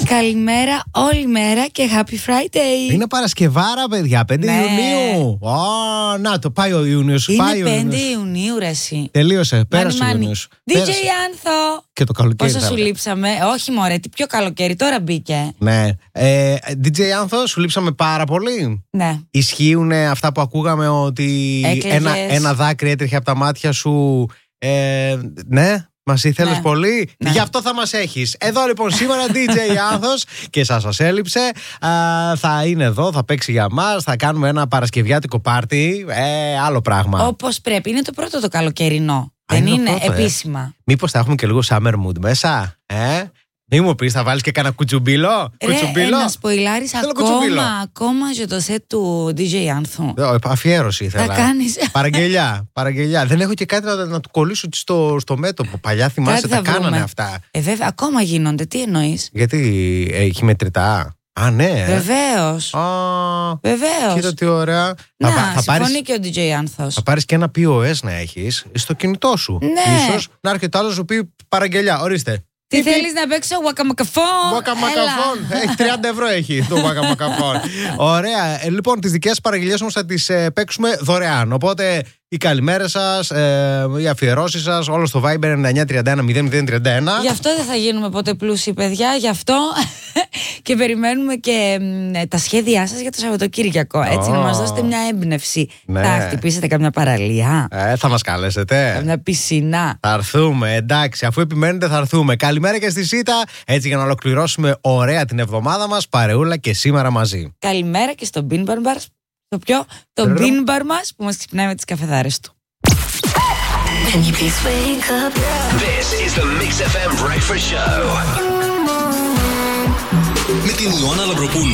Καλημέρα όλη μέρα και happy Friday. Είναι Παρασκευάρα, παιδιά, 5 Ιουνίου. Να το, πάει ο Ιούνιος. Είναι πάει 5 Ιουνίου, ρε εσύ. Τελείωσε, πέρασε ο Ιούνιος. DJ Άνθο. Και το καλοκαίρι. Πόσο σου λείψαμε. Όχι μωρέ, τι πιο καλοκαίρι, τώρα μπήκε. Ναι. DJ Άνθο, σου λείψαμε πάρα πολύ. Ναι. Ισχύουν αυτά που ακούγαμε ότι ένα δάκρυ έτρεχε από τα μάτια σου. Ναι. Μας ήθελες πολύ. Ναι. Γι' αυτό θα μας έχεις. Εδώ λοιπόν σήμερα DJ Άνθος και σας έλειψε. Θα είναι εδώ, θα παίξει για μας. Θα κάνουμε ένα παρασκευιάτικο πάρτι. Άλλο πράγμα. Όπως πρέπει. Είναι το πρώτο το καλοκαιρινό. Δεν είναι πρώτο, επίσημα. Μήπως θα έχουμε και λίγο summer mood μέσα. Μη μου πεις, θα βάλεις και κάνα κουτσουμπίλο. Να σποιλάρεις ακόμα για το set του DJ Άνθου. Αφιέρωση ήθελα. Θα κάνεις. Παραγγελιά. Δεν έχω και κάτι να του κολλήσω στο μέτωπο. Παλιά θυμάσαι τα κάνανε αυτά. Βέβαια, ακόμα γίνονται. Τι εννοείς? Γιατί έχει μετρητά. Ναι. Βεβαίως. Βεβαίως. Κοίτα τι ωραία. Συμφωνεί και ο DJ Άνθος. Θα πάρεις και ένα POS να έχεις στο κινητό σου. Ναι. Ίσως να έρχεται άλλος σου πει παραγγελιά. Ορίστε. Τι θέλεις να παίξω, Wakamakafon? Wakamakafon. Έχει 30 ευρώ έχει το Wakamakafon. Ωραία. Λοιπόν, τις δικές παραγγελίες όμως θα τις παίξουμε δωρεάν. Οπότε οι καλημέρες σας, οι αφιερώσεις σας, όλο στο Viber 9931 0031. Γι' αυτό δεν θα γίνουμε ποτέ πλούσιοι, παιδιά. Γι' αυτό και περιμένουμε και τα σχέδιά σας για το Σαββατοκύριακο. Έτσι, να μας δώσετε μια έμπνευση. Ναι. Θα χτυπήσετε καμιά παραλία? Θα μας καλέσετε. Καμιά πισινά? Θα έρθουμε, εντάξει. Αφού επιμένετε, θα έρθουμε. Καλημέρα και στη Σίτα. Έτσι, για να ολοκληρώσουμε ωραία την εβδομάδα μας, παρεούλα και σήμερα μαζί. Καλημέρα και στο Bean Bar μας. Το Bean Bar μας που μας ξυπνάει με τις καφεδάρες του. This is the Mix FM Breakfast Show. Με την Ιωάννα Λαμπροπούλου.